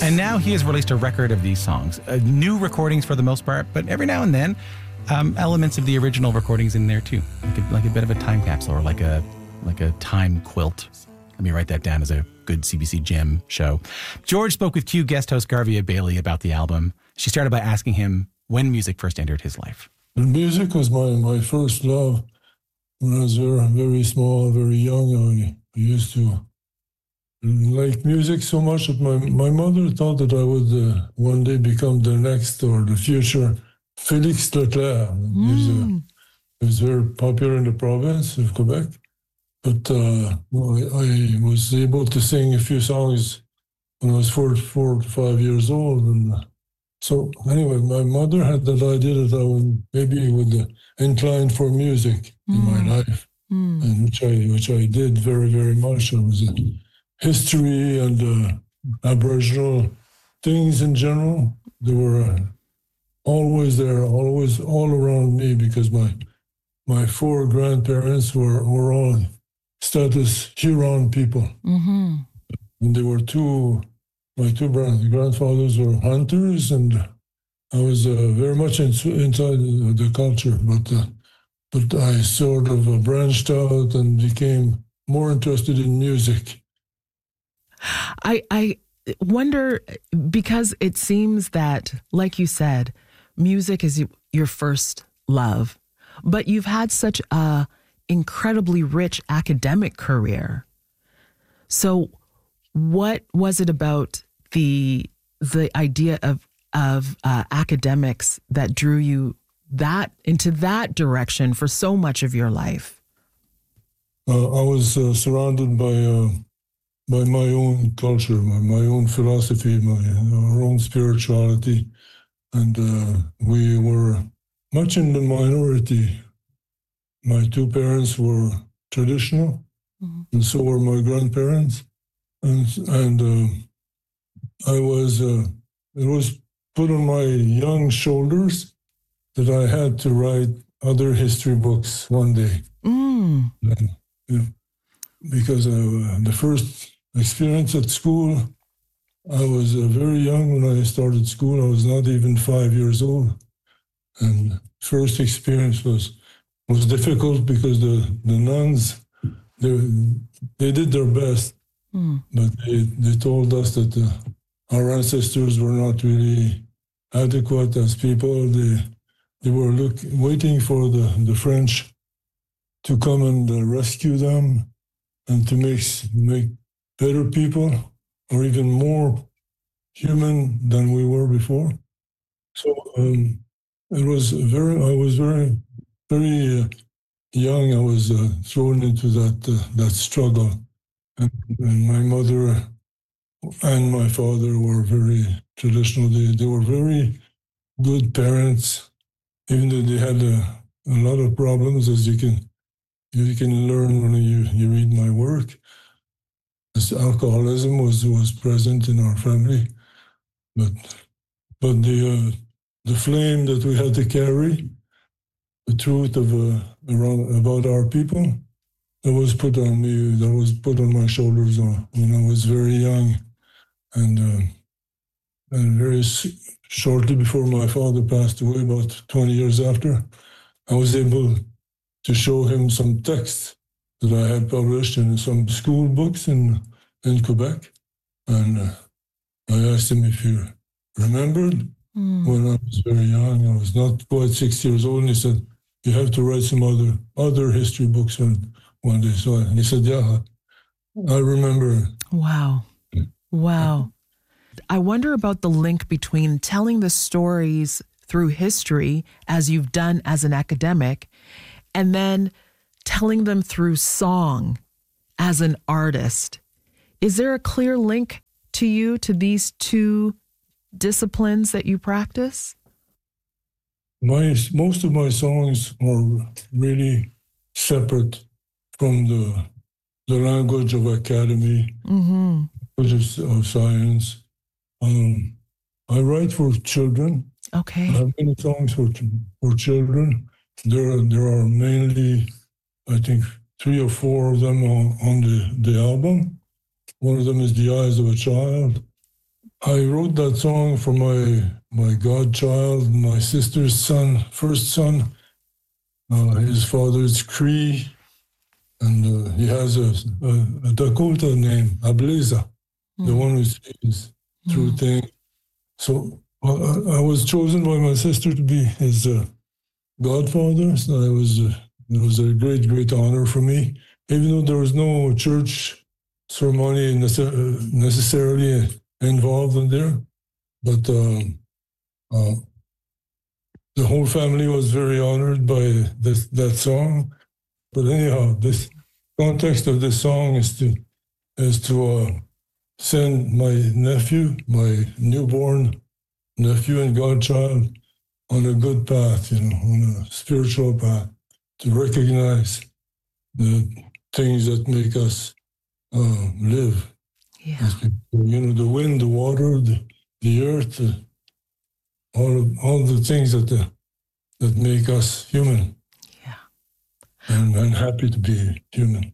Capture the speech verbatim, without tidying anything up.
And now he has released a record of these songs, uh, new recordings for the most part, but every now and then, um, elements of the original recordings in there too, like a, like a bit of a time capsule or like a like a time quilt. Let me write that down as a good C B C Gem show. George spoke with Q guest host Garvia Bailey about the album. She started by asking him when music first entered his life. And music was my, my first love. When I was very, very small, very young, I, I used to like music so much that my, my mother thought that I would uh, one day become the next or the future Félix Leclerc. Mm. He, was, uh, he was very popular in the province of Quebec. But uh, well, I, I was able to sing a few songs when I was four, four to five years old. And so anyway, my mother had that idea that I would maybe would uh, incline for music mm. in my life, mm. and which I which I did very, very much. I was in history and uh, Aboriginal things in general. They were uh, always there, always all around me because my my four grandparents were, were all status Huron people. Mm-hmm. And they were two, my two grandfathers were hunters, and I was uh, very much in, inside the, the culture, but uh, but I sort of uh, branched out and became more interested in music. I I wonder, because it seems that, like you said, music is your first love, but you've had such a incredibly rich academic career. So what was it about the the idea of of uh, academics that drew you that into that direction for so much of your life? Uh, I was uh, surrounded by uh, by my own culture, my, my own philosophy, my our own spirituality, and uh, we were much in the minority. My two parents were traditional, mm-hmm. and so were my grandparents. And, and uh, I was, uh, it was put on my young shoulders that I had to write other history books one day. Mm. And, you know, because uh, the first experience at school, I was uh, very young when I started school. I was not even five years old. And first experience was was difficult because the, the nuns, they, they did their best, mm. but they, they told us that uh, our ancestors were not really adequate as people. They they were look, waiting for the, the French to come and uh, rescue them and to make, make better people or even more human than we were before. So um, it was very, I was very, very uh, young. I was uh, thrown into that uh, that struggle, and, and my mother and my father were very traditional. They they were very good parents, even though they had a, a lot of problems, as you can you can learn when you, you read my work. This alcoholism was was present in our family, but but the uh, the flame that we had to carry, the truth of uh, around about our people, that was put on me, that was put on my shoulders uh, when I was very young, and uh, and very shortly before my father passed away, about twenty years after, I was able to show him some texts that I had published in some school books in in Quebec, and uh, I asked him if he remembered mm. when I was very young. I was not quite six years old, and he said, "You have to write some other other history books one, one day." So I, he said, "Yeah, I remember." Wow. Wow. I wonder about the link between telling the stories through history, as you've done as an academic, and then telling them through song as an artist. Is there a clear link to you to these two disciplines that you practice? My most of my songs are really separate from the the language of academy, mm-hmm. language of, of science. Um, I write for children. Okay. I have many songs for for children. There there are mainly, I think, three or four of them on, on the, the album. One of them is The Eyes of a Child. I wrote that song for my my godchild, my sister's son, first son. Uh, his father's Cree, and uh, he has a, a, a Dakota name, Ableza, mm. the one who sees through mm. things. So uh, I was chosen by my sister to be his uh, godfather. So I was, uh, it was a great, great honor for me, even though there was no church ceremony nece- necessarily involved in there. But uh, uh, the whole family was very honored by this that song. But anyhow, this context of this song is to is to uh, send my nephew, my newborn nephew and godchild, on a good path, you know, on a spiritual path, to recognize the things that make us uh, live. Yeah. You know, the wind, the water, the, the earth, the, all of, all the things that uh, that make us human. Yeah. And I'm happy to be human.